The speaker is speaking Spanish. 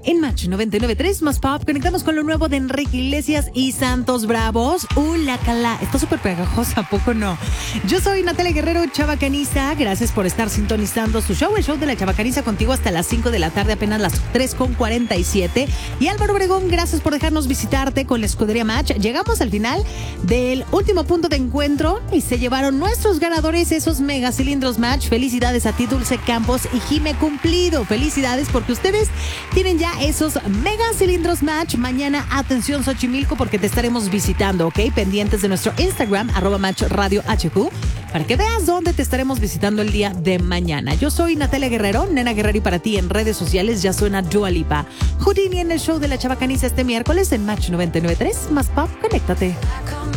En Match 99.3 más pop, conectamos con lo nuevo de Enrique Iglesias y Santos Bravos. La cala, está súper pegajosa, ¿a poco no? Yo soy Natalia Guerrero, chabacaniza. Gracias por estar sintonizando su show, el show de la chabacaniza, contigo hasta las 5 de la tarde, apenas las 3:47. Y Álvaro Obregón, gracias por dejarnos visitarte con la escudería Match. Llegamos al final del último punto de encuentro y se llevaron nuestros ganadores esos mega cilindros Match. Felicidades a ti, Dulce Campos y Jime Cumplido. Felicidades porque ustedes tienen ya esos mega cilindros Match. Mañana, atención Xochimilco, porque te estaremos visitando, ¿ok? Pendientes de nuestro Instagram, @MatchRadioHQ, para que veas dónde te estaremos visitando el día de mañana. Yo soy Natalia Guerrero, Nena Guerrero, y para ti en redes sociales ya suena Dua Lipa. Houdini en el show de la chabacaniza este miércoles en Match 99.3. Más pop, conéctate.